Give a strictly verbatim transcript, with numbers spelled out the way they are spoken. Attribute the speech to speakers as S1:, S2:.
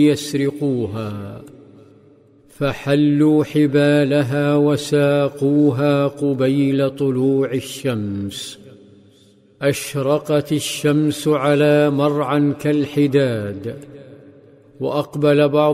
S1: يسرقوها، فحلوا حبالها وساقوها قبيل طلوع الشمس. أشرقت الشمس على مرعى كالحداد، وأقبل بعض